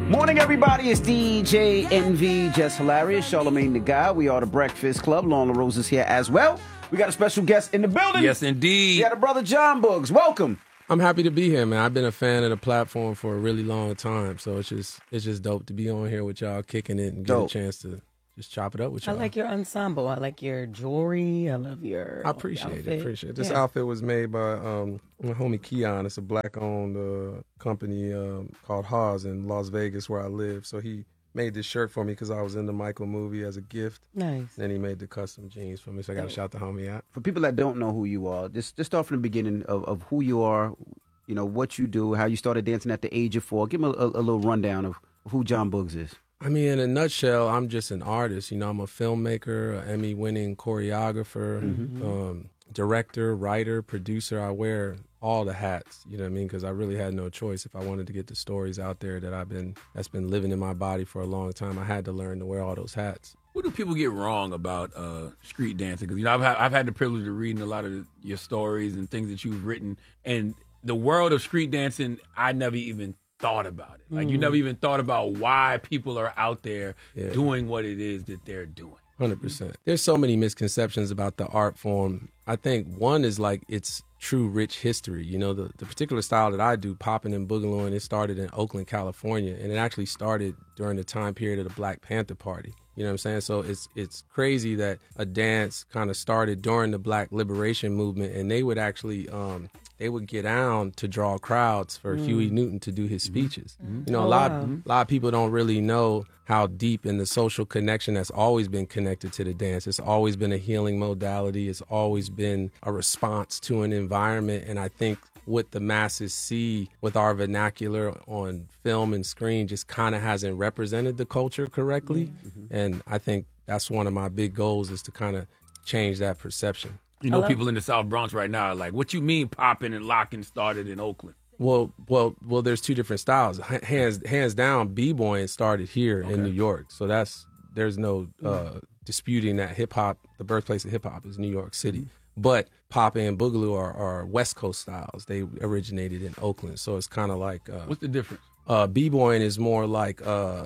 Morning, everybody. It's DJ NV, Just Hilarious, Charlamagne the Guy. We are the Breakfast Club. Lauren LaRose is here as well. We got a special guest in the building. Yes, indeed. We got a brother, John Boogs. Welcome. I'm happy to be here, man. I've been a fan of the platform for a really long time, so it's just dope to be on here with y'all, kicking it and get a chance to just chop it up with y'all. I like your ensemble. I like your jewelry. I love your I appreciate outfit. it. This outfit was made by my homie Keon. It's a black-owned company called Haas in Las Vegas, where I live. So he made this shirt for me because I was in the Michael movie as a gift. Nice. Then he made the custom jeans for me, so I got to shout the homie out. For people that don't know who you are, just start from the beginning of who you are, you know, what you do, how you started dancing at the age of 4. Give them a little rundown of who John Boogs is. I mean, in a nutshell, I'm just an artist. You know, I'm a filmmaker, an Emmy-winning choreographer, director, writer, producer. I wear all the hats, you know what I mean? Because I really had no choice. If I wanted to get the stories out there that's been living in my body for a long time, I had to learn to wear all those hats. What do people get wrong about street dancing? Because, you know, I've had the privilege of reading a lot of your stories and things that you've written. And the world of street dancing, I never even thought about it. Like, you never even thought about why people are out there doing what it is that they're doing. 100%. There's so many misconceptions about the art form. I think one is like its true rich history. You know, the particular style that I do, popping and boogalooing, it started in Oakland, California, and it actually started during the time period of the Black Panther Party. You know what I'm saying? So it's crazy that a dance kind of started during the Black Liberation Movement, and they would actually they would get down to draw crowds for Huey Newton to do his speeches. You know, a lot of people don't really know how deep in the social connection that's always been connected to the dance. It's always been a healing modality. It's always been a response to an environment. And I think what the masses see with our vernacular on film and screen just kind of hasn't represented the culture correctly. And I think that's one of my big goals, is to kind of change that perception. You know, people in the South Bronx right now are like, what you mean popping and locking started in Oakland? Well, there's two different styles. Hands down, b-boying started here in New York. So there's no disputing that hip-hop, the birthplace of hip-hop is New York City. But pop and boogaloo are West Coast styles. They originated in Oakland. So it's kind of like... what's the difference? B-boying is more like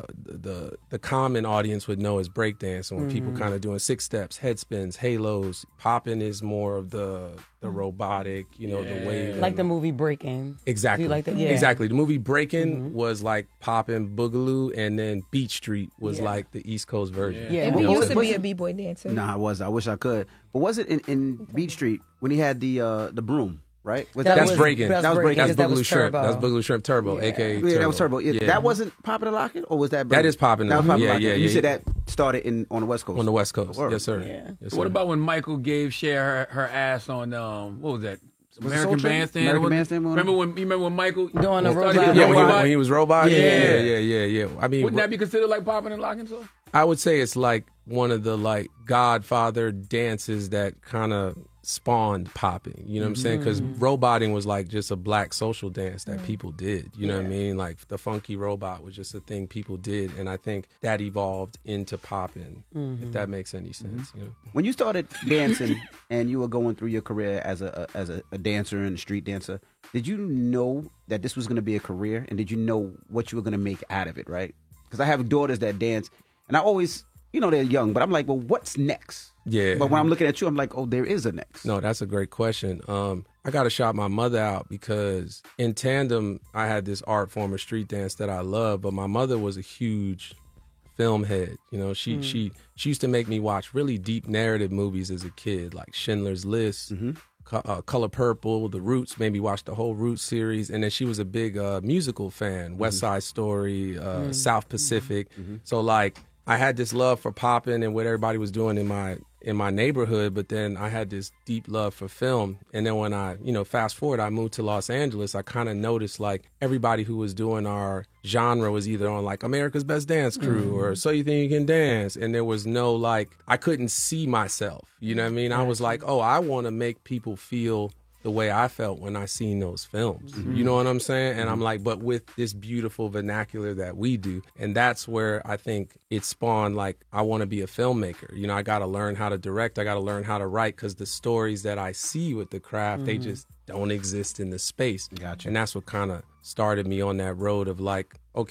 the common audience would know as breakdance, when people kind of doing 6 steps, head spins, halos. Popping is more of the robotic, you know, the wave. Like the movie Breakin'. Exactly. Do you like that? Yeah. Exactly. The movie Breakin' was like Poppin' Boogaloo, and then Beat Street was like the East Coast version. Yeah. And he used to be a b-boy dancer. No, I was. I wish I could. But was it in Beat Street when he had the broom? Right? That's breaking. That was breaking. That's Boogaloo Shrimp. That's Boogaloo Shrimp Turbo, a.k.a. Yeah, Turbo. that was Turbo. Yeah. That wasn't Poppin' and Lockin', or was that... That is Poppin' and Lockin'. Yeah. You said that started on the West Coast. On the West Coast. Word. Yes, sir. Yeah. Yes, sir. What about when Michael gave Cher her ass on, what was that? American Bandstand? American Bandstand? Remember when Michael... Doing the started robot. getting when he was robot? Yeah. I mean... Wouldn't that be considered like popping and locking? So? I would say it's like one of the like Godfather dances that kind of spawned popping, you know what I'm saying? Because roboting was like just a black social dance that people did, you know what I mean? Like the funky robot was just a thing people did, and I think that evolved into popping, if that makes any sense. You know? When you started dancing and you were going through your career as a dancer and a street dancer, did you know that this was going to be a career, and did you know what you were going to make out of it, right? Because I have daughters that dance, and I always, you know, they're young, but I'm like, well, what's next? Yeah. But when I'm looking at you, I'm like, oh, there is a next. No, that's a great question. I got to shout my mother out, because in tandem, I had this art form of street dance that I love, but my mother was a huge film head. You know, she used to make me watch really deep narrative movies as a kid, like Schindler's List, Color Purple, The Roots, made me watch the whole Roots series. And then she was a big musical fan, West Side Story, South Pacific. So like, I had this love for popping and what everybody was doing in my neighborhood, but then I had this deep love for film. And then when I, fast forward, I moved to Los Angeles, I kind of noticed like everybody who was doing our genre was either on like America's Best Dance Crew or So You Think You Can Dance. And there was no like, I couldn't see myself, you know what I mean? I was like, oh, I want to make people feel the way I felt when I seen those films. You know what I'm saying? And I'm like, but with this beautiful vernacular that we do. And that's where I think it spawned, like, I want to be a filmmaker. You know, I got to learn how to direct. I got to learn how to write, because the stories that I see with the craft, they just don't exist in the space. Gotcha. And that's what kind of started me on that road of like, okay,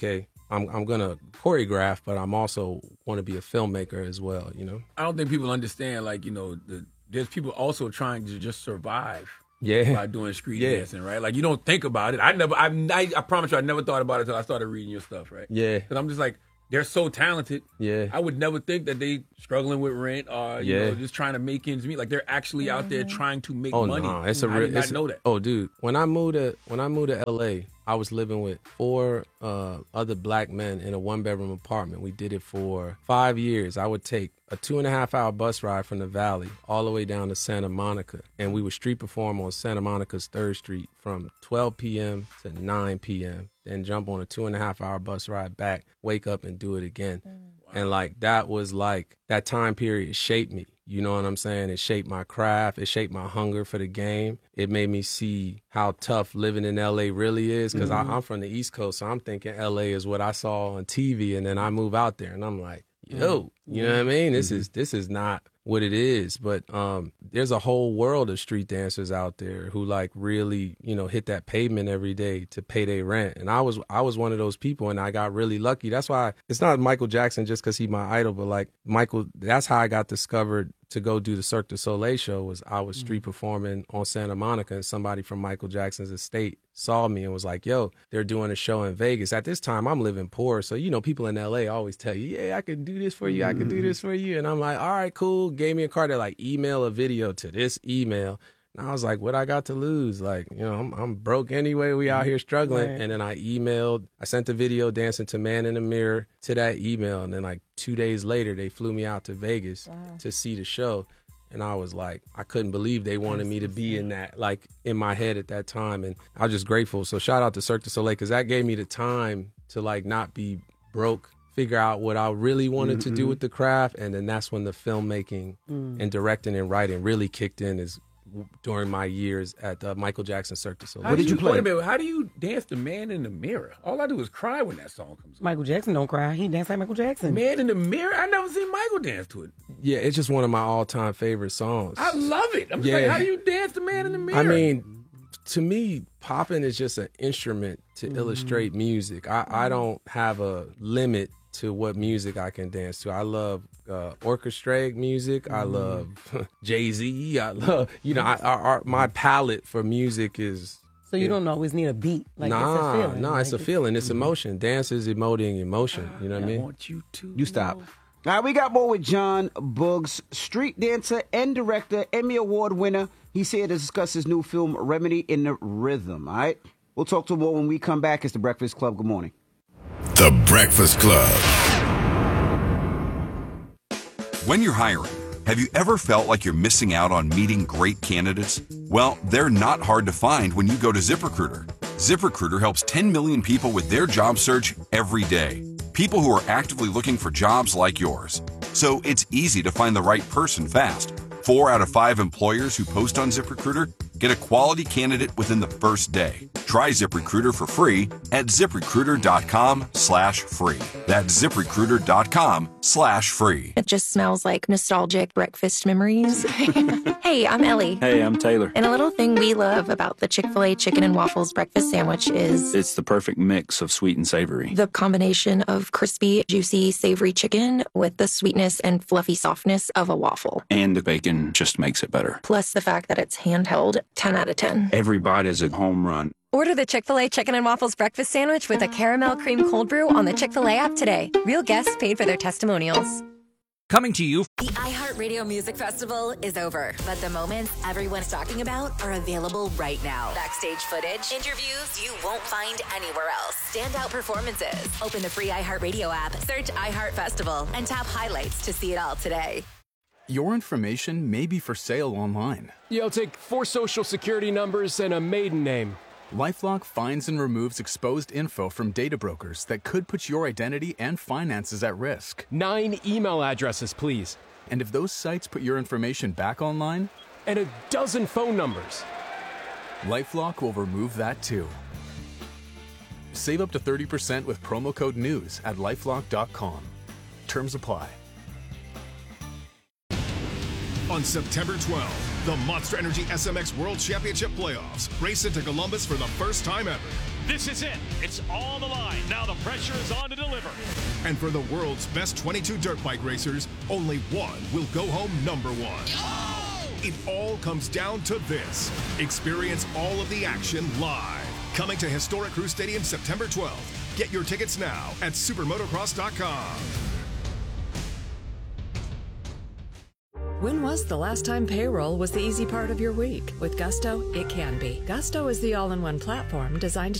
I'm gonna choreograph, but I'm also want to be a filmmaker as well. I don't think people understand, like, there's people also trying to just survive Yeah. by doing street dancing, right? Like, you don't think about it. I promise you, I never thought about it until I started reading your stuff, right? Yeah. Because I'm just like, they're so talented. Yeah. I would never think that they struggling with rent or just trying to make ends meet. Like, they're actually out there trying to make money. No, I did not know that. Oh, dude, when I moved to LA, I was living with 4 other black men in a 1-bedroom apartment. We did it for 5 years. I would take a 2.5-hour bus ride from the Valley all the way down to Santa Monica, and we would street perform on Santa Monica's 3rd Street from 12 p.m. to 9 p.m. Then jump on a 2.5-hour bus ride back, wake up and do it again. Wow. And like that was like that time period shaped me. You know what I'm saying? It shaped my craft. It shaped my hunger for the game. It made me see how tough living in LA really is. Because I'm from the East Coast, so I'm thinking LA is what I saw on TV, and then I move out there, and I'm like, yo, you know what I mean? This is not what it is. But there's a whole world of street dancers out there who like really, hit that pavement every day to pay their rent. And I was one of those people, and I got really lucky. That's why it's not Michael Jackson just because he's my idol, but like Michael, that's how I got discovered to go do the Cirque du Soleil show. Was I was street performing on Santa Monica, and somebody from Michael Jackson's estate saw me and was like, yo, they're doing a show in Vegas. At this time, I'm living poor. So, people in LA always tell you, yeah, I can do this for you. I can do this for you. And I'm like, all right, cool. Gave me a card. They're like, email a video to this email. And I was like, what I got to lose? Like, I'm broke anyway. We out here struggling. Right. And then I sent the video dancing to Man in the Mirror to that email. And then like 2 days later, they flew me out to Vegas to see the show. And I was like, I couldn't believe they wanted me to be in that, like in my head at that time. And I was just grateful. So shout out to Cirque du Soleil, because that gave me the time to like not be broke, figure out what I really wanted to do with the craft. And then that's when the filmmaking and directing and writing really kicked in, is during my years at Michael Jackson Cirque du Soleil. What did you play? Wait a minute, how do you dance the Man in the Mirror? All I do is cry when that song comes on. Michael Jackson don't cry. He dance like Michael Jackson. Man in the Mirror? I never seen Michael dance to it. Yeah, it's just one of my all-time favorite songs. I love it. I'm just like, how do you dance the Man in the Mirror? I mean, to me, popping is just an instrument to illustrate music. I don't have a limit to what music I can dance to. I love orchestrated music. I love Jay-Z. I love, my palette for music is... So you don't always need a beat. Like, it's a feeling. No, it's a feeling. It's emotion. Dance is emoting emotion. You know what I mean? I want you to. You stop. All right, we got more with John Boogz, street dancer and director, Emmy Award winner. He's here to discuss his new film, Remedy in the Rhythm. All right? We'll talk to him more when we come back. It's The Breakfast Club. Good morning. The Breakfast Club. When you're hiring, have you ever felt like you're missing out on meeting great candidates? Well, they're not hard to find when you go to ZipRecruiter. ZipRecruiter helps 10 million people with their job search every day. People who are actively looking for jobs like yours. So it's easy to find the right person fast. 4 out of 5 employers who post on ZipRecruiter get a quality candidate within the first day. Try ZipRecruiter for free at ZipRecruiter.com/free. That's ZipRecruiter.com/free. It just smells like nostalgic breakfast memories. Hey, I'm Ellie. Hey, I'm Taylor. And a little thing we love about the Chick-fil-A chicken and waffles breakfast sandwich is... it's the perfect mix of sweet and savory. the combination of crispy, juicy, savory chicken with the sweetness and fluffy softness of a waffle. And the bacon just makes it better. Plus the fact that it's handheld, 10 out of 10. Every bite is a home run. Order the Chick-fil-A Chicken and Waffles Breakfast Sandwich with a caramel cream cold brew on the Chick-fil-A app today. Real guests paid for their testimonials. Coming to you. The iHeartRadio Music Festival is over, but the moments everyone's talking about are available right now. Backstage footage, interviews you won't find anywhere else, standout performances. Open the free iHeartRadio app, search iHeart Festival, and tap highlights to see it all today. Your information may be for sale online. Yeah, I'll take 4 social security numbers and a maiden name. LifeLock finds and removes exposed info from data brokers that could put your identity and finances at risk. 9 email addresses, please. And if those sites put your information back online? And a dozen phone numbers. LifeLock will remove that too. Save up to 30% with promo code NEWS at LifeLock.com. Terms apply. On September 12th, the Monster Energy SMX World Championship Playoffs race into Columbus for the first time ever. This is it. It's all on the line. Now the pressure is on to deliver. And for the world's best 22 dirt bike racers, only one will go home number one. It all comes down to this. Experience all of the action live. Coming to Historic Crew Stadium September 12th. Get your tickets now at supermotocross.com. When was the last time payroll was the easy part of your week? With Gusto, it can be. Gusto is the all-in-one platform designed to